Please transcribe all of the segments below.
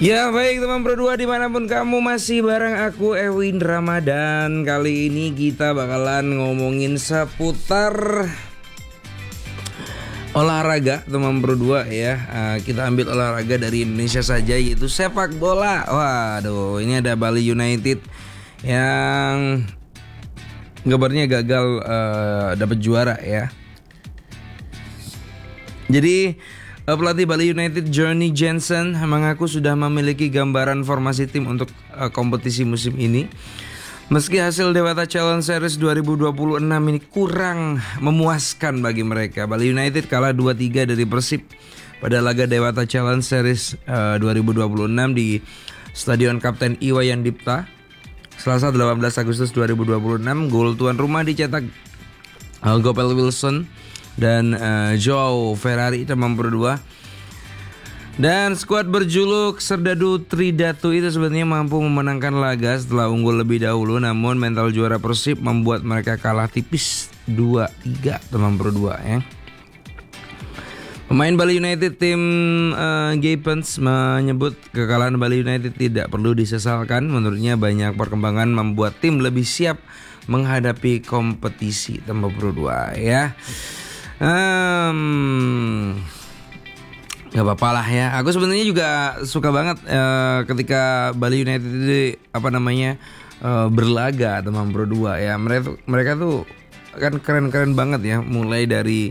Ya baik teman berdua, dimanapun kamu masih bareng aku Ewin Ramadan. Kali ini kita bakalan ngomongin seputar olahraga teman berdua ya. Kita ambil olahraga dari Indonesia saja, yaitu sepak bola. Waduh, ini ada Bali United yang kabarnya gagal dapat juara ya. Jadi pelatih Bali United Johnny Jensen mengaku sudah memiliki gambaran formasi tim untuk kompetisi musim ini. Meski hasil Dewata Challenge Series 2026 ini kurang memuaskan bagi mereka, Bali United kalah 2-3 dari Persib pada laga Dewata Challenge Series 2026 di Stadion Kapten Iwayan Dipta, Selasa 18 Agustus 2026. Gol tuan rumah dicetak Gopel Wilson dan Joao Ferrari teman berdua. Dan skuad berjuluk Serdadu Tridatu itu sebenarnya mampu memenangkan laga setelah unggul lebih dahulu, namun mental juara Persib membuat mereka kalah tipis 2-3 teman berdua ya. Pemain Bali United tim Gapens menyebut kekalahan Bali United tidak perlu disesalkan. Menurutnya banyak perkembangan membuat tim lebih siap menghadapi kompetisi teman berdua ya. Gak apa-apa lah ya. Aku sebenarnya juga suka banget ketika Bali United itu berlaga teman berdua ya. Mereka tuh kan keren-keren banget ya. Mulai dari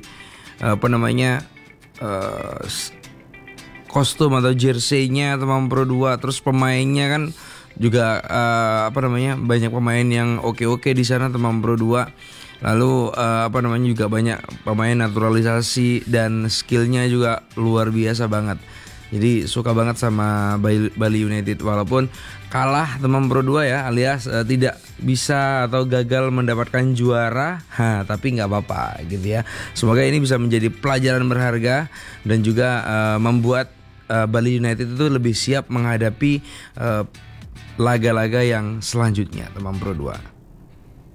kostum atau jersey-nya teman berdua, terus pemainnya kan juga banyak pemain yang oke di sana teman berdua. Lalu juga banyak pemain naturalisasi dan skillnya juga luar biasa banget. Jadi suka banget sama Bali United walaupun kalah teman berdua ya, alias tidak bisa atau gagal mendapatkan juara. Tapi nggak apa-apa gitu ya. Semoga ini bisa menjadi pelajaran berharga dan juga membuat Bali United itu lebih siap menghadapi laga-laga yang selanjutnya teman berdua.